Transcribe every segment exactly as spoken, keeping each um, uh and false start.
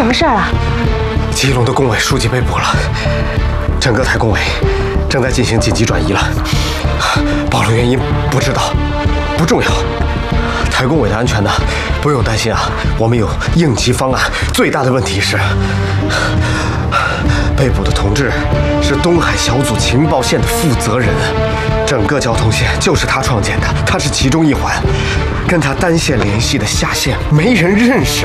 什么事儿啊？ 基隆的工委书记被捕了，整个台工委正在进行紧急转移了。暴露原因不知道，不重要。台工委的安全呢，不用担心啊，我们有应急方案。最大的问题是，被捕的同志是东海小组情报线的负责人，整个交通线就是他创建的，他是其中一环，跟他单线联系的下线没人认识。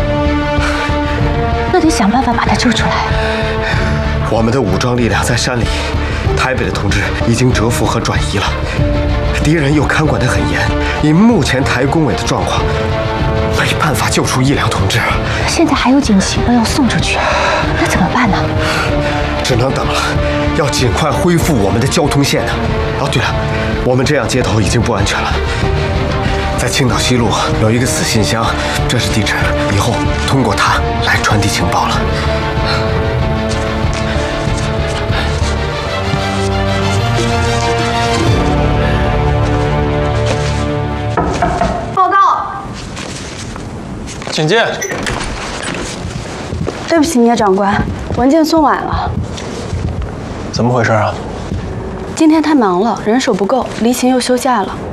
那得想办法把他救出来。 我们的武装力量在山里，台北的同志已经蛰伏和转移了，敌人又看管得很严。以目前台工委的状况，没办法救出一良同志。 现在还有警情报要送出去，那怎么办呢？ 只能等了，要尽快恢复我们的交通线呢。哦，对了，我们这样街头已经不安全了。在青岛西路有一个死信箱，这是地址，以后通过它来传递情报了。 报告， 请进。 对不起，聂长官，文件送晚了。 怎么回事啊？ 今天太忙了，人手不够，黎琴又休假了。